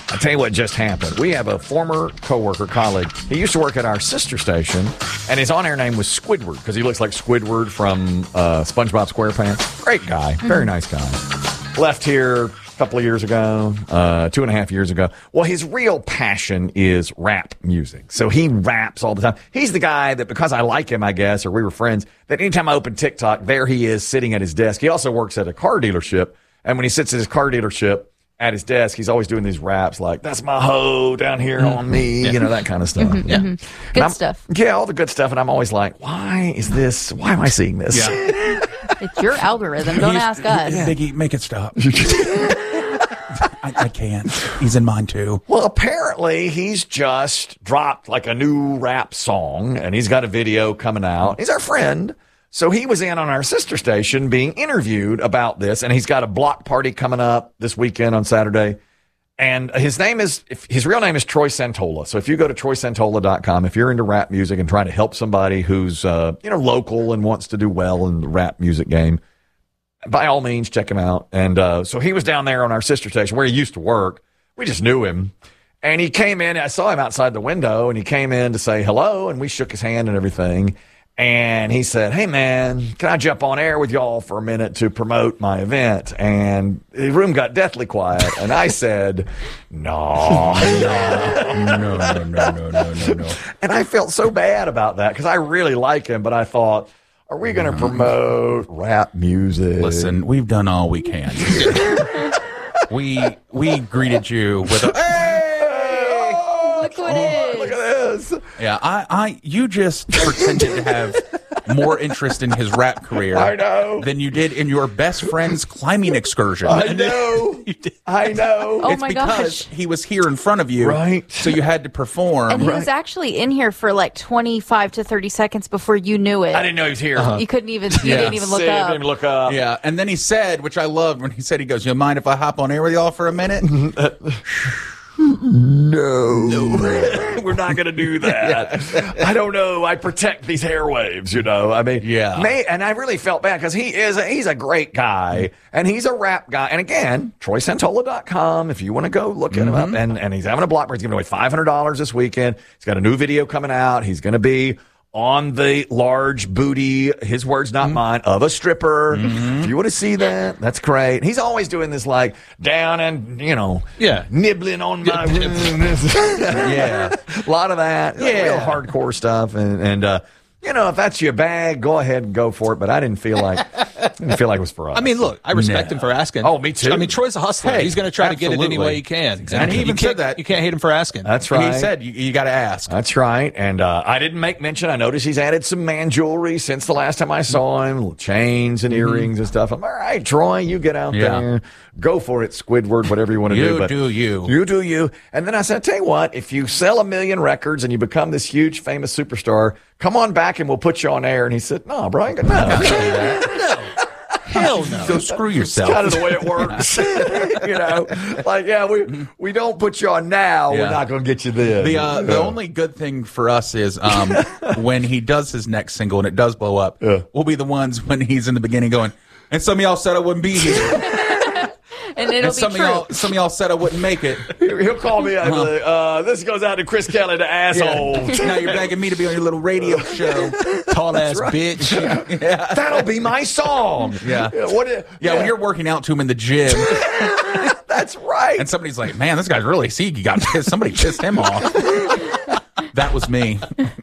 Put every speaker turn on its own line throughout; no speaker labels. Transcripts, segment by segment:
I'll tell you what just happened. We have a former coworker, colleague. He used to work at our sister station, and his on-air name was Squidward because he looks like Squidward from SpongeBob SquarePants. Great guy. Very nice guy. Left here a couple of years ago, 2.5 years ago. Well, his real passion is rap music. So he raps all the time. He's the guy that, because I like him, I guess, or we were friends, that anytime I open TikTok, there he is sitting at his desk. He also works at a car dealership. And when he sits at his car dealership at his desk, he's always doing these raps like, that's my hoe down here on me, you know, that kind of stuff.
Good stuff.
Yeah, all the good stuff. And I'm always like, why am I seeing this?
Yeah.
It's your algorithm. Don't ask us.
Biggie, make it stop. I can't. He's in mine too.
Well, apparently he's just dropped like a new rap song and he's got a video coming out. He's our friend. So he was in on our sister station being interviewed about this, and he's got a block party coming up this weekend on Saturday. And his real name is Troy Santola. So if you go to troysantola.com, if you're into rap music and trying to help somebody who's, local and wants to do well in the rap music game, by all means, check him out. And so he was down there on our sister station where he used to work. We just knew him. And he came in. I saw him outside the window, and he came in to say hello, and we shook his hand and everything. And he said, hey, man, can I jump on air with y'all for a minute to promote my event? And the room got deathly quiet. And I said, no. And I felt so bad about that because I really like him. But I thought, are we going to promote rap music?
Listen, we've done all we can. we greeted you with a, hey!
Look what it is.
Look at this.
Yeah, you just pretended to have more interest in his rap career
I know.
than you did in your best friend's climbing excursion.
I know. I know.
Oh
It's
my
because
gosh.
he was here in front of you.
Right.
So you had to perform.
And he was actually in here for like 25 to 30 seconds before you knew it.
I didn't know he was here.
You couldn't even, you didn't even look up.
Didn't even look up.
Yeah, and then he said, which I loved, when he said, he goes, you mind if I hop on air with y'all for a minute?
No. We're not going to do that. I don't know. I protect these airwaves, you know. I mean,
Yeah.
And I really felt bad because he's a great guy and he's a rap guy. And again, TroySantola.com, if you want to go look at him up. And he's having a block party. He's giving away $500 this weekend. He's got a new video coming out. He's going to be on the large booty, his words, not mine, of a stripper. If you want to see that, that's great. He's always doing this like down and, nibbling on my
Yeah.
a lot of that. Real hardcore stuff. And if that's your bag, go ahead and go for it. But I didn't feel like it was for us.
I mean, look, I respect him for asking.
Oh, me too.
I mean, Troy's a hustler.
Hey,
he's going to try to get it any
absolutely.
way he can.
And he even
you
said that.
You can't hate him for asking.
That's
And
right.
he said, you got to ask.
That's right. And I didn't make mention. I noticed he's added some man jewelry since the last time I saw him, little chains and earrings and stuff. I'm all right, Troy, you get out there. Go for it, Squidward, whatever you want to do.
You
But
do you.
You do you. And then I said, tell you what, if you sell 1 million records and you become this huge, famous superstar, come on back and we'll put you on air. And he said, no, Brian, no.
Hell no.
Go screw yourself.
Kind of the way it works. We don't put you on now.
Yeah.
We're not going to get you then.
The only good thing for us is when he does his next single and it does blow up, we'll be the ones when he's in the beginning going, and some of y'all said I wouldn't be here.
And it'll
And
be
some
true.
of y'all said I wouldn't make it.
He'll call me out. This goes out to Chris Kelly, the asshole.
Now you're begging me to be on your little radio show.
Tall ass bitch.
That'll be my song.
Yeah.
When
When you're working out to him in the gym
that's right.
and somebody's like, man, this guy's really he got pissed. Somebody pissed him off. That was me.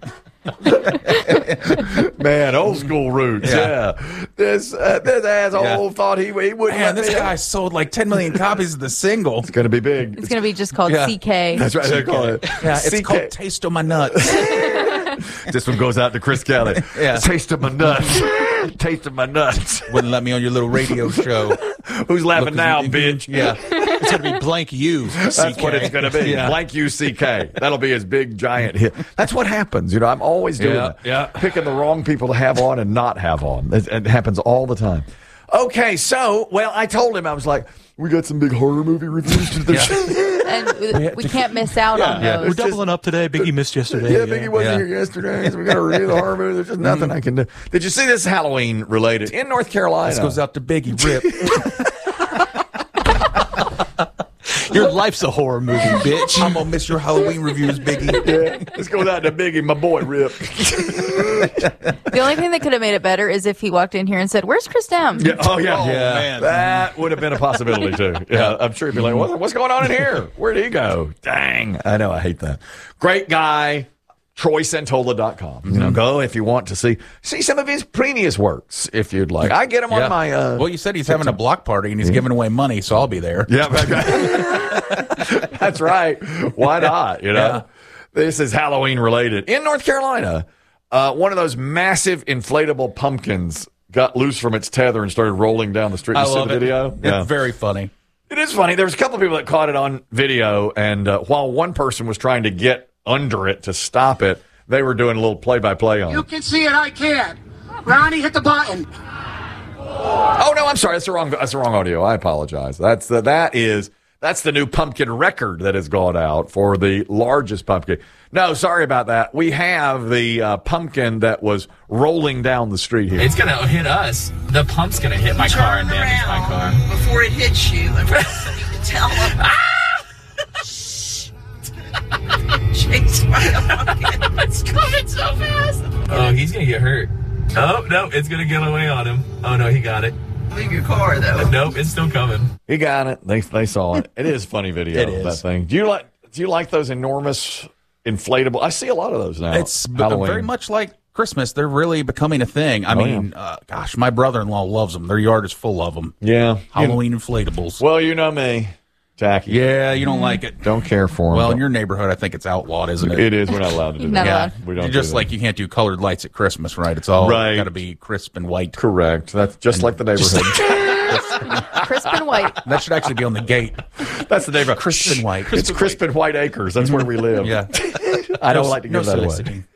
Man, old school roots. Yeah. This asshole thought he wouldn't.
Man,
let
this
me-
guy sold like 10 million copies of the single.
It's going to be big.
It's going to be just called
Yeah.
CK.
That's right. They call it.
Yeah, it's
CK.
called Taste of My Nuts.
This one goes out to Chris Kelly.
Yeah.
Taste of my nuts. Taste of my nuts.
Wouldn't let me on your little radio show.
Who's laughing now, bitch?
Yeah.
It's going to be blank you.
That's what it's going to be.
Yeah.
Blank UCK. That'll be his big giant hit. That's what happens. I'm always doing that.
Yeah.
Picking the wrong people to have on and not have on. It happens all the time. Okay, so, I told him, I was like, we got some big horror movie reviews to the
And we can't miss out on
We're
those.
doubling up today. Biggie missed yesterday.
Yeah, Biggie wasn't here yesterday, so we got to review the horror movie. There's just nothing I can do. Did you see this Halloween related in North Carolina?
This goes out to Biggie Rip.
Your life's a horror movie, bitch.
I'm gonna miss your Halloween reviews, Biggie.
Yeah, let's go out to Biggie, my boy Rip.
The only thing that could have made it better is if he walked in here and said, "Where's Chris Dem?"
Yeah. Oh yeah.
man.
That would have been a possibility too. Yeah, I'm sure he'd be like, "What's going on in here? Where'd he go?" Dang. I know. I hate that. Great guy. TroySantola.com. You know, go if you want to see some of his previous works if you'd like. I get him on my.
Well, you said he's having a block party and he's giving away money, so I'll be there.
Yeah, that's right. Why not? You know, this is Halloween related in North Carolina. One of those massive inflatable pumpkins got loose from its tether and started rolling down the street. You see the video?
It's very funny.
It is funny. There's a couple of people that caught it on video, and while one person was trying to get under it to stop it, they were doing a little play-by-play on it.
You can see it, I can't. Ronnie, hit the button.
Oh no, I'm sorry. That's the wrong audio. I apologize. That's the new pumpkin record that has gone out for the largest pumpkin. No, sorry about that. We have the pumpkin that was rolling down the street here.
It's gonna hit us. The pump's gonna hit my car and damage my car.
Before it hits you, and we need to tell them. Chase by a pumpkin.
It's coming so fast. Oh, he's gonna get hurt. Oh, no, it's gonna get away on him. Oh, no, he got it.
Leave your car, though.
Nope, it's still coming.
He got it. They saw it. It is a funny video.
It is.
That thing. Do you like those enormous inflatable? I see a lot of those now.
It's
Halloween.
very much like Christmas. They're really becoming a thing. I mean, gosh, my brother-in-law loves them. Their yard is full of them.
Yeah.
Halloween inflatables.
Well, you know me, Jackie.
Yeah, you don't like it.
Don't care for them.
Well, in your neighborhood, I think it's outlawed, isn't it?
It is. We're not allowed to do
Not
that.
allowed.
We don't.
Just
do that.
like you can't do colored lights at Christmas, right? It's all
Right.
got to be crisp and white.
Correct. That's just like the neighborhood.
Crisp and white.
That should actually be on the gate.
That's the neighborhood.
Crisp and white.
It's Crisp and White Acres. That's where we live.
Yeah.
I don't like to give that away.
soliciting.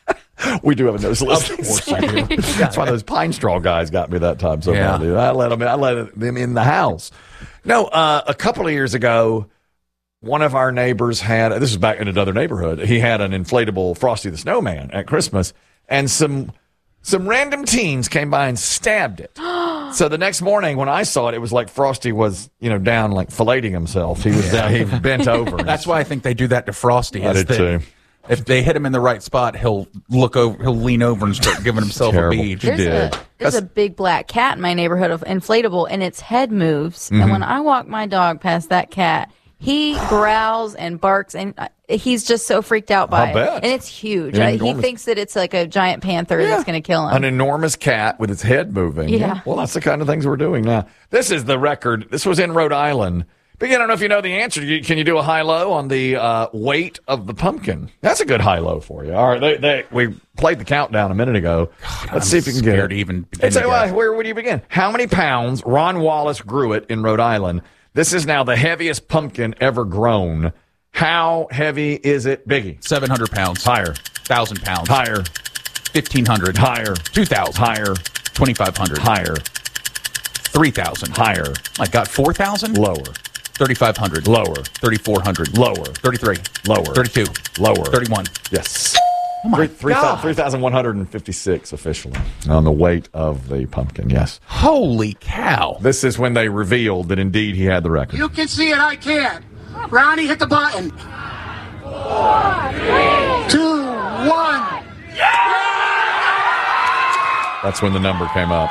We do have a no soliciting.
Of course you do.
That's why those Pine Straw guys got me that time so
Yeah.
badly. I let them in the house. No, a couple of years ago, one of our neighbors had, this was back in another neighborhood, he had an inflatable Frosty the Snowman at Christmas, and some random teens came by and stabbed it. So the next morning when I saw it, it was like Frosty was, down like filleting himself. He was down, he bent over.
That's why I think they do that to Frosty.
I
is
did
that
too.
If they hit him in the right spot, he'll look over, he'll lean over and start giving himself a
Terrible.
bead.
There's a big black cat in my neighborhood of inflatable, and its head moves.
Mm-hmm.
And when I walk my dog past that cat, he growls and barks, and he's just so freaked out by
I
it.
bet.
And it's huge.
Yeah,
He
enormous.
thinks that it's like a giant panther that's going to kill him.
An enormous cat with its head moving.
Yeah.
Well, that's the kind of things we're doing now. This is the record. This was in Rhode Island. But I don't know if you know the answer. Can you do a high-low on the weight of the pumpkin? That's a good high-low for you. All right, we played the countdown a minute ago. Let's see if you can get
scared
it.
to even begin
It's
to guess.
where would you begin? How many pounds? Ron Wallace grew it in Rhode Island. This is now the heaviest pumpkin ever grown. How heavy is it, Biggie?
700 pounds.
Higher.
1,000 pounds.
Higher.
1,500.
Higher.
2,000.
Higher.
2,500.
Higher.
3,000.
Higher.
I got 4,000?
Lower.
3,500.
Lower.
3,400.
Lower.
33.
Lower.
32.
Lower.
31.
Yes.
Oh my God.
3,156 officially on the weight of the pumpkin. Yes.
Holy cow.
This is when they revealed that indeed he had the record.
You can see it, I can't. Ronnie, hit the button. 4, 3, 2, 1.
That's when the number came up.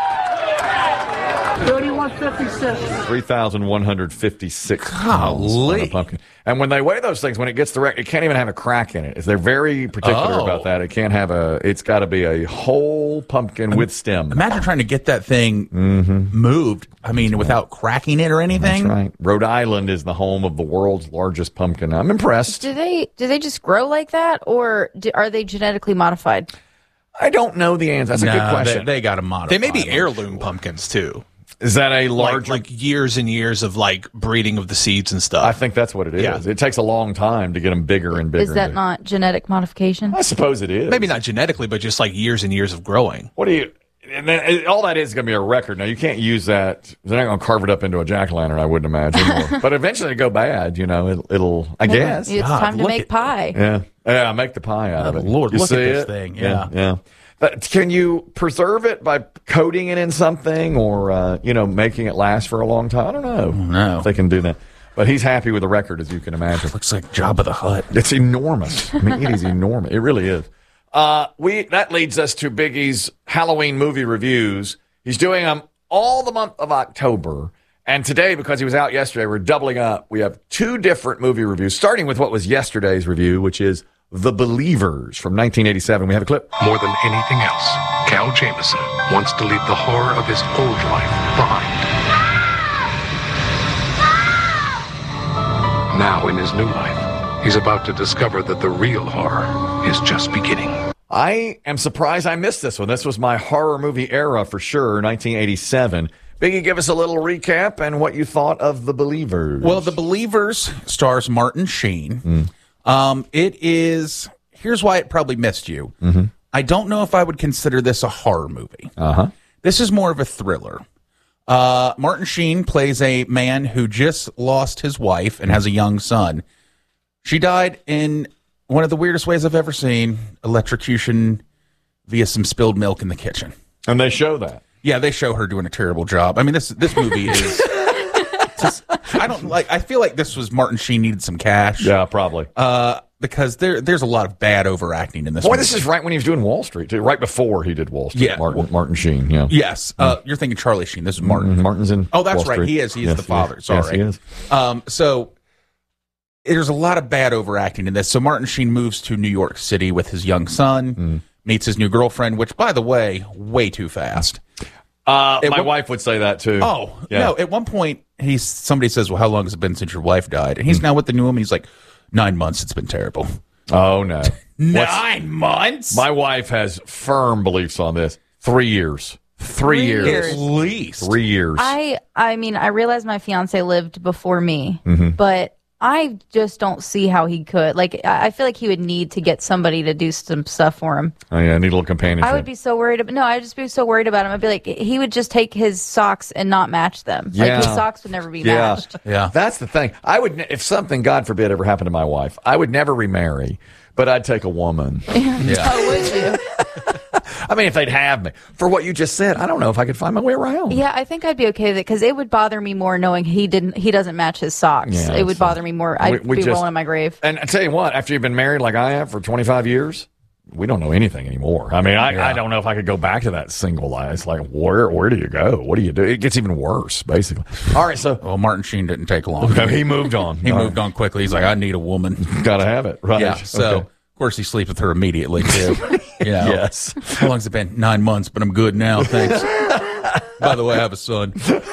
3156.
3,156 pounds on a
Golly.
pumpkin. And when they weigh those things, when it gets the record, it can't even have a crack in it. They're very particular
Oh.
about that. It can't have it's got to be a whole pumpkin with stem.
Imagine trying to get that thing moved. I mean, without cracking it or anything.
That's right. Rhode Island is the home of the world's largest pumpkin. I'm impressed.
Do they just grow like that, or are they genetically modified?
I don't know the answer. That's a good question.
They got to modify.
They may be
them.
heirloom pumpkins too.
Is that a larger?
Like years and years of like breeding of the seeds and stuff.
I think that's what it is.
Yeah.
It takes a long time to get them bigger and bigger.
Is that not genetic modification?
I suppose it is.
Maybe not genetically, but just like years and years of growing.
What do you? And then all that is going to be a record. Now you can't use that. They're not going to carve it up into a jack-o'-lantern, I wouldn't imagine. But eventually it'll go bad. It'll. I guess.
It's
God,
time to
look
make
at-
pie.
Yeah. Make the pie out of it.
Lord,
You
look at
see
this
it?
thing. Yeah.
Yeah. But can you preserve it by coating it in something or making it last for a long time? I don't know.
No.
If they can do that. But he's happy with the record, as you can imagine.
Looks like Jabba the Hutt.
It's enormous. I mean, it is enormous. It really is. That leads us to Biggie's Halloween movie reviews. He's doing them all the month of October. And today, because he was out yesterday, we're doubling up. We have 2 different movie reviews, starting with what was yesterday's review, which is The Believers from 1987. We have a clip.
More than anything else, Cal Jameson wants to leave the horror of his old life behind. Now, in his new life, he's about to discover that the real horror is just beginning.
I am surprised I missed this one. This was my horror movie era for sure, 1987. Biggie, give us a little recap and what you thought of The Believers.
Well, The Believers stars Martin Sheen. Here's why it probably missed you. I don't know if I would consider this a horror movie. This is more of a thriller. Martin Sheen plays a man who just lost his wife and has a young son. She died in one of the weirdest ways I've ever seen, electrocution via some spilled milk in the kitchen.
And they show that.
Yeah, they show her doing a terrible job. I mean, this movie is just, I feel like this was Martin Sheen needed some cash.
Yeah, probably.
Because there's a lot of bad overacting in this movie.
This is right when he was doing Wall Street, too. Right before he did Wall Street.
Yeah.
Martin Sheen, yeah.
Yes. You're thinking Charlie Sheen. This is Martin.
Martin's in
Oh, that's
Wall
right.
Street.
He is. He is the father. Sorry.
Yes, he is.
So there's a lot of bad overacting in this. So Martin Sheen moves to New York City with his young son, meets his new girlfriend, which, by the way, way too fast.
My wife would say that, too.
Oh,
Yeah.
no. At one point, somebody says, well, how long has it been since your wife died? And he's now with the new woman. He's like, 9 months. It's been terrible.
Oh, no.
9 months?
My wife has firm beliefs on this. 3 years. 3 years.
At least.
3 years.
I mean, I realize my fiance lived before me, but I just don't see how he could. Like, I feel like he would need to get somebody to do some stuff for him.
Oh, yeah, I need a little companionship.
I would be so worried. I'd just be so worried about him. I'd be like, he would just take his socks and not match them.
Yeah.
Like, his socks would never be matched.
Yeah.
That's the thing. I would, if something, God forbid, ever happened to my wife, I would never remarry, but I'd take a woman.
Oh, would you?
I mean, if they'd have me. For what you just said, I don't know if I could find my way around.
Yeah, I think I'd be okay with it because it would bother me more knowing he doesn't match his socks.
Yeah,
it would bother me more. I'd be rolling in my grave.
And I tell you what, after you've been married like I have for 25 years, we don't know anything anymore. I mean, I don't know if I could go back to that single life. It's like, where do you go? What do you do? It gets even worse, basically. All right, so.
Well, Martin Sheen didn't take long.
Okay, he moved on.
He moved on quickly. He's like, I need a woman.
Gotta have it, right?
Yeah, so.
Okay.
Of course, he sleeps with her immediately, too. You know,
Yes.
How long's it been? 9 months, but I'm good now, thanks. By the way, I have a son.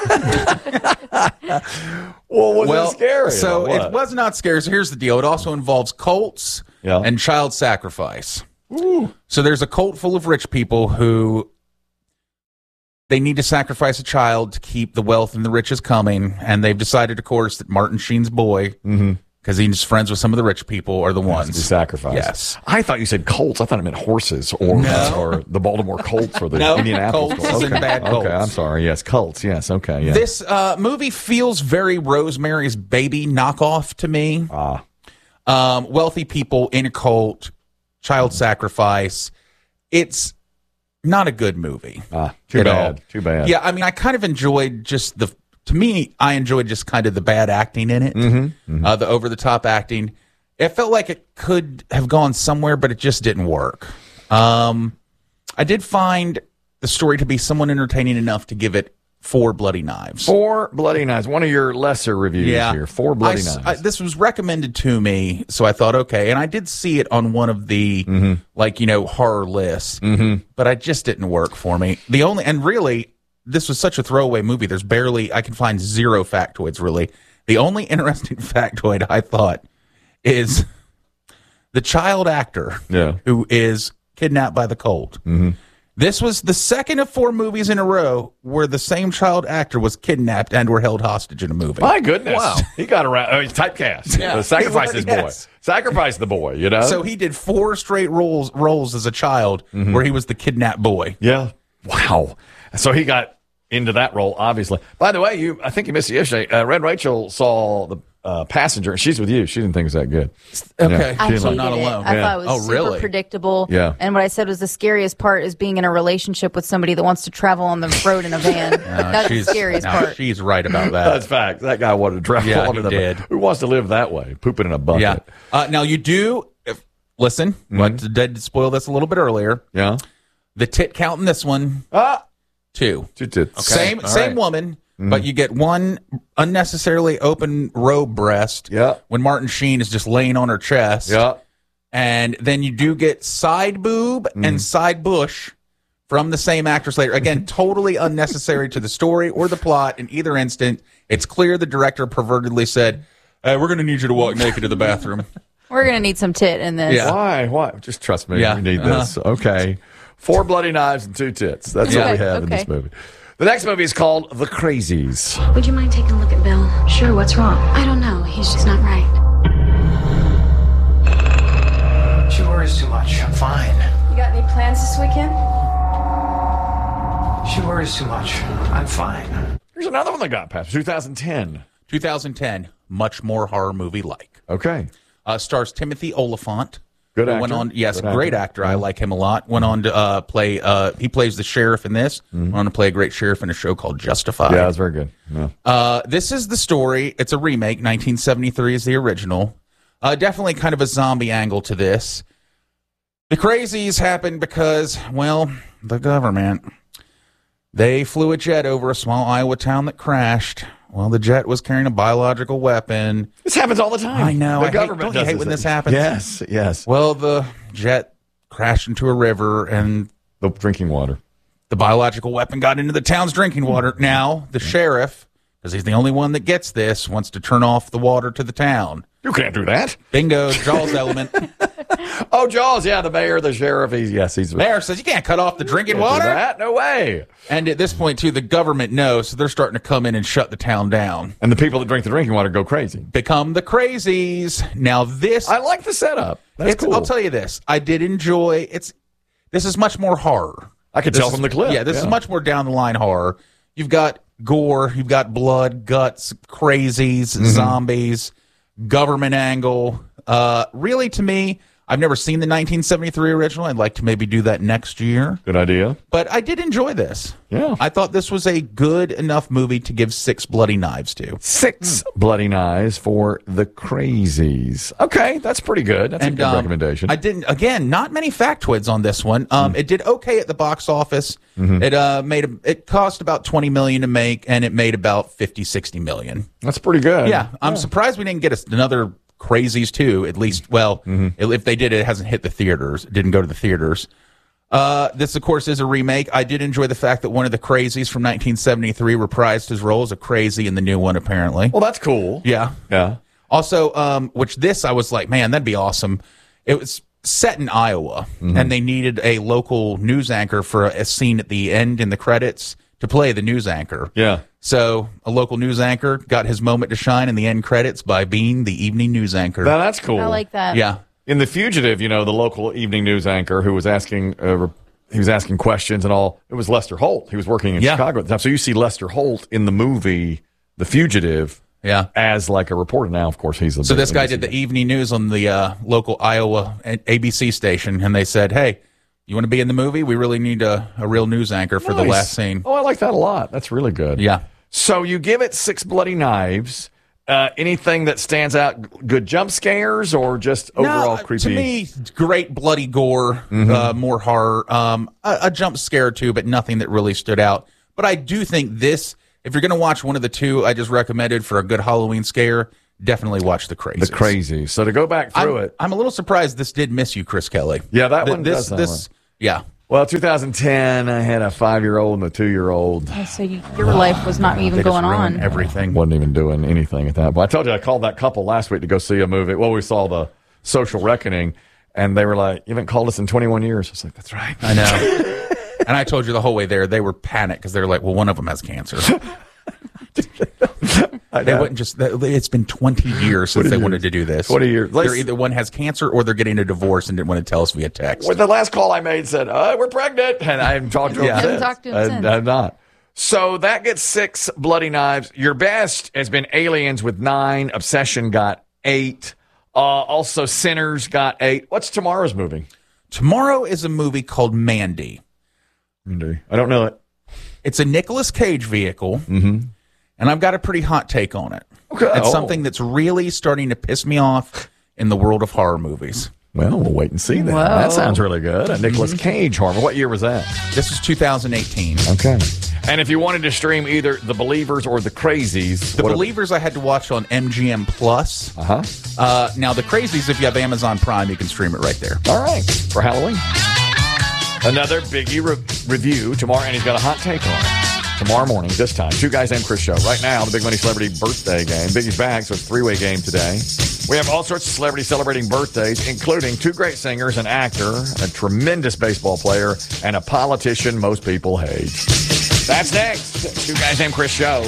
Well, was it scary?
So
What?
it was not scary. So here's the deal. It also involves cults
Yeah.
and child sacrifice. So there's a cult full of rich people who they need to sacrifice a child to keep the wealth and the riches coming. And they've decided, of course, that Martin Sheen's boy, because he's friends with some of the rich people, are the ones.
To be sacrificed.
Yes.
I thought you said Colts. I thought it meant horses or the Baltimore Colts or the
No,
Indianapolis
Colts as in bad Colts.
Okay, I'm sorry. Yes, Colts. Yes, okay. Yeah.
This movie feels very Rosemary's Baby knockoff to me. Wealthy people in a cult, child sacrifice. It's not a good movie.
Too
at
bad.
all.
Too bad.
Yeah, I mean, I kind of enjoyed just I enjoyed just kind of the bad acting in it, the over-the-top acting. It felt like it could have gone somewhere, but it just didn't work. I did find the story to be somewhat entertaining enough to give it 4 bloody knives.
4 bloody knives. One of your lesser reviews here. 4 bloody knives.
This was recommended to me, so I thought, okay. And I did see it on one of the, horror lists, but it just didn't work for me. This was such a throwaway movie. I can find 0 factoids, really. The only interesting factoid I thought is the child actor who is kidnapped by the cult. This was the second of 4 movies in a row where the same child actor was kidnapped and were held hostage in a movie.
My goodness. Wow. He got around. He's typecast.
Yeah.
Sacrificed his boy.
Yes.
Sacrificed the boy, you know?
So he did 4 straight roles as a child where he was the kidnapped boy.
Yeah. Wow. So he got into that role, obviously. By the way, I think you missed it yesterday. Red Rachel saw the Passenger, and she's with you. She didn't think it was that good.
Okay,
I
so
hated
not
it.
alone.
I thought it was super predictable.
Yeah.
And what I said was the scariest part is being in a relationship with somebody that wants to travel on the road in a van. That's the scariest part.
She's right about that.
That's fact. That guy wanted to travel.
Yeah,
on
he
the
did.
Who wants to live that way? Pooping in a bucket.
Yeah. Now you do. Listen, did spoil this a little bit earlier.
Yeah.
The tit count in this one, 2.
2 tits.
Same woman, but you get one unnecessarily open robe breast.
Yeah.
When Martin Sheen is just laying on her chest.
Yeah.
And then you do get side boob and side bush from the same actress later. Again, totally unnecessary to the story or the plot. In either instant, it's clear the director pervertedly said, "Hey, we're going to need you to walk naked to the bathroom."
We're going to need some tit in this.
Yeah.
Why? Just trust me.
Yeah.
We need this. Okay. 4 bloody knives and 2 tits. That's what we have in this movie. The next movie is called The Crazies.
Would you mind taking a look at Bill? Sure, what's wrong? I don't know. He's just not right.
She worries too much. I'm fine.
You got any plans this weekend?
She worries too much. I'm fine.
Here's another one that got passed. 2010.
2010, much more horror movie like.
Okay.
Stars Timothy Oliphant.
Good
who
actor.
Went on, yes,
Good
great actor. I like him a lot. Went on to play. He plays the sheriff in this. Went on to play a great sheriff in a show called Justified.
Yeah, that's very good. Yeah.
This is the story. It's a remake. 1973 is the original. Definitely kind of a zombie angle to this. The Crazies happened because, well, the government. They flew a jet over a small Iowa town that crashed. Well, the jet was carrying a biological weapon.
This happens all the time.
I know.
The government
don't you hate when this happens?
Yes, yes.
Well, the jet crashed into a river, and
The drinking water.
the biological weapon got into the town's drinking water. Now, the sheriff, because he's the only one that gets this, wants to turn off the water to the town.
You can't do that.
Bingo, Jaws element.
Oh, Jaws. Yeah, the mayor, the sheriff. He's
Mayor says you can't cut off the drinking
Can't do
water.
that? No way.
And at this point, too, the government knows, so they're starting to come in and shut the town down.
And the people that drink the drinking water go crazy.
Become the Crazies. Now this,
I like the setup. That's cool.
I'll tell you this, I did enjoy. This is much more horror.
I could tell from the clip.
Yeah, this is much more down the line horror. You've got gore, you've got blood, guts, crazies, zombies, government angle. Really, to me, I've never seen the 1973 original. I'd like to maybe do that next year.
Good idea.
But I did enjoy this.
Yeah.
I thought this was a good enough movie to give 6 bloody knives to.
6 bloody knives for The Crazies. Okay, that's pretty good. That's a good recommendation.
I didn't. Again, not many factoids on this one. It did okay at the box office. It cost about $20 million to make, and it made about $50-60 million.
That's pretty good.
Yeah, I'm surprised we didn't get another Crazies 2. At least, well, if they did, it hasn't hit the theaters. It didn't go to the theaters. This, of course, is a remake. I did enjoy the fact that one of the Crazies from 1973 reprised his role as a crazy in the new one, apparently.
Well, that's cool.
Yeah.
Yeah.
Also, I was like, man, that'd be awesome. It was set in Iowa, and they needed a local news anchor for a scene at the end in the credits to play the news anchor.
Yeah.
So a local news anchor got his moment to shine in the end credits by being the evening news anchor.
Now, that's cool.
I like that.
Yeah.
In The Fugitive, the local evening news anchor who was asking questions and all, it was Lester Holt. He was working in Chicago at the time. So you see Lester Holt in the movie The Fugitive as like a reporter. Now, of course, he's a
So this guy did the evening news on the local Iowa ABC station, and they said, hey, you want to be in the movie? We really need a real news anchor for the last scene.
Oh, I like that a lot. That's really good.
Yeah.
So you give it 6 bloody knives. Anything that stands out? Good jump scares or just overall creepy?
To me, great bloody gore, more horror. A jump scare or two, but nothing that really stood out. But I do think this, if you're going to watch one of the two I just recommended for a good Halloween scare, definitely watch The Crazies.
The Crazies. So to go back through it.
I'm a little surprised this did miss you, Chris Kelly.
Yeah, that one does.
Yeah.
Well, 2010, I had a 5-year-old and a 2-year-old.
So your life was not even going on.
Everything.
Wasn't even doing anything at that point. I told you I called that couple last week to go see a movie. Well, we saw The Social Reckoning, and they were like, you haven't called us in 21 years. I was like, that's right.
I know. And I told you the whole way there, they were panicked because they were like, well, one of them has cancer. They wouldn't just. It's been 20 years since they wanted to do this.
20 years.
They're either one has cancer or they're getting a divorce and didn't want to tell us via text.
Well, the last call I made said, we're pregnant. And I haven't talked to him since.
Haven't talked to him since.
I'm not. So that gets 6 bloody knives. Your best has been Aliens with 9. Obsession got 8. Also, Sinners got 8. What's tomorrow's movie?
Tomorrow is a movie called Mandy.
I don't know it.
It's a Nicolas Cage vehicle, and I've got a pretty hot take on it.
Okay.
It's something that's really starting to piss me off in the world of horror movies.
Well, we'll wait and see that.
Whoa.
That sounds really good. A Nicolas Cage horror. What year was that?
This is 2018.
Okay. And if you wanted to stream either The Believers or The Crazies.
The Believers I had to watch on MGM Plus. Now, The Crazies, if you have Amazon Prime, you can stream it right there.
All right. For Halloween. Another Biggie review tomorrow, and he's got a hot take on it. Tomorrow morning, this time. Two Guys Named Chris show. Right now, the Big Money Celebrity birthday game. Biggie's back, so it's a 3-way game today. We have all sorts of celebrities celebrating birthdays, including 2 great singers, an actor, a tremendous baseball player, and a politician most people hate. That's next. Two Guys Named Chris show.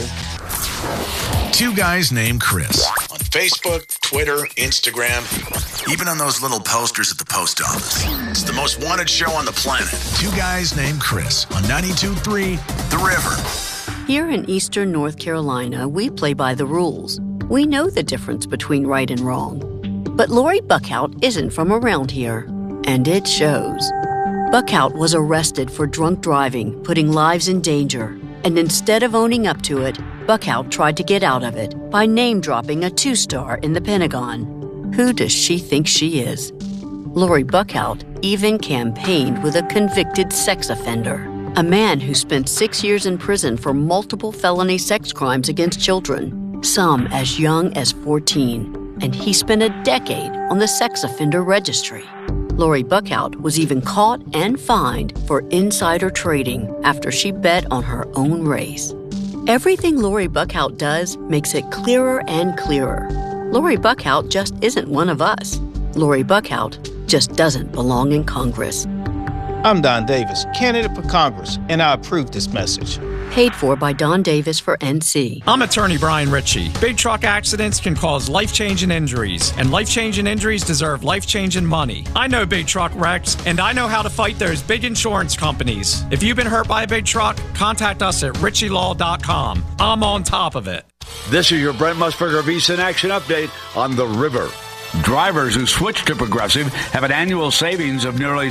Two Guys Named Chris. On Facebook, Twitter, Instagram, even on those little posters at the post office. It's the most wanted show on the planet. Two Guys Named Chris on 92.3 The River.
Here in eastern North Carolina, we play by the rules. We know the difference between right and wrong. But Lori Buckhout isn't from around here, and it shows. Buckhout was arrested for drunk driving, putting lives in danger. And instead of owning up to it, Buckhout tried to get out of it by name-dropping a 2-star in the Pentagon. Who does she think she is? Lori Buckhout even campaigned with a convicted sex offender, a man who spent 6 years in prison for multiple felony sex crimes against children, some as young as 14, and he spent a decade on the sex offender registry. Lori Buckhout was even caught and fined for insider trading after she bet on her own race. Everything Lori Buckhout does makes it clearer and clearer. Lori Buckhout just isn't one of us. Lori Buckhout just doesn't belong in Congress.
I'm Don Davis, candidate for Congress, and I approve this message.
Paid for by Don Davis for NC.
I'm attorney Brian Ritchie. Big truck accidents can cause life-changing injuries, and life-changing injuries deserve life-changing money. I know big truck wrecks, and I know how to fight those big insurance companies. If you've been hurt by a big truck, contact us at ritchielaw.com. I'm on top of it.
This is your Brent Musburger VSiN Action Update on the river. Drivers who switch to Progressive have an annual savings of nearly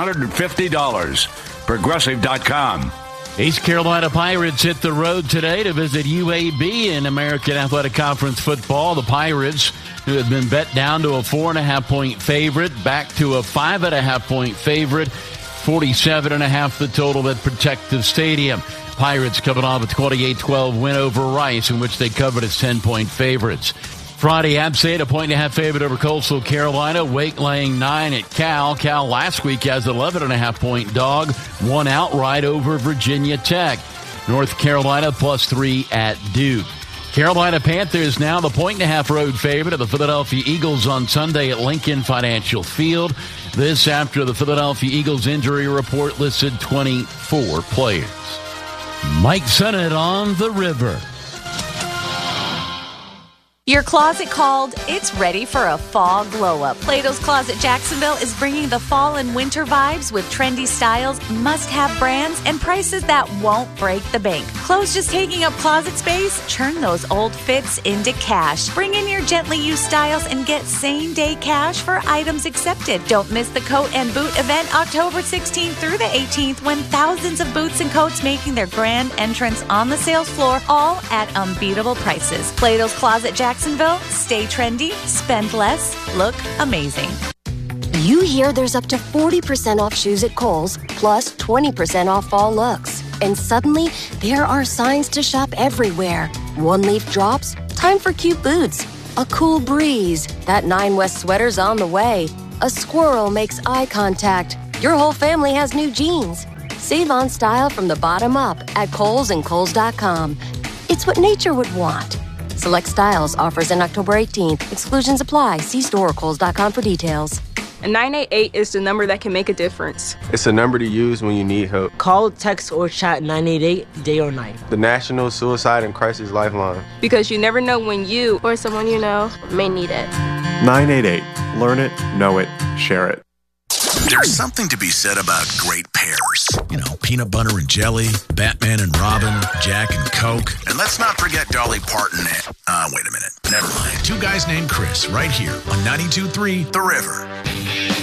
$750. Progressive.com.
East Carolina Pirates hit the road today to visit UAB in American Athletic Conference football. The Pirates, who had been bet down to a 4.5-point favorite, back to a 5.5-point favorite, 47.5 the total at Protective Stadium. Pirates coming off a 28-12 win over Rice, in which they covered as 10-point favorites. Friday, App State, a 1.5 favorite over Coastal Carolina. Wake laying 9 at Cal. Cal last week has 11.5-point dog, won outright over Virginia Tech. North Carolina +3 at Duke. Carolina Panthers now the 1.5 road favorite of the Philadelphia Eagles on Sunday at Lincoln Financial Field. This after the Philadelphia Eagles injury report listed 24 players. Mike Sennett on the river.
Your closet called, it's ready for a fall glow-up. Plato's Closet Jacksonville is bringing the fall and winter vibes with trendy styles, must-have brands, and prices that won't break the bank. Clothes just taking up closet space? Turn those old fits into cash. Bring in your gently used styles and get same-day cash for items accepted. Don't miss the Coat and Boot event October 16th through the 18th when thousands of boots and coats making their grand entrance on the sales floor, all at unbeatable prices. Plato's Closet Jacksonville. Stay trendy, spend less, look amazing.
You hear there's up to 40% off shoes at Kohl's, plus 20% off fall looks. And suddenly, there are signs to shop everywhere. One leaf drops, time for cute boots. A cool breeze, that 9 West sweater's on the way. A squirrel makes eye contact. Your whole family has new jeans. Save on style from the bottom up at Kohl's and Kohl's.com. It's what nature would want. Select styles, offers in October 18th. Exclusions apply. See store or Kohl's.com for details.
A 988 is the number that can make a difference.
It's a number to use when you need help.
Call, text, or chat 988 day or night.
The National Suicide and Crisis Lifeline.
Because you never know when you or someone you know may need it.
988. Learn it, know it, share it.
There's something to be said about great pairs. You know, peanut butter and jelly, Batman and Robin, Jack and Coke. And let's not forget Dolly Parton and... wait a minute. Never mind. Two Guys Named Chris, right here on 92.3 The River.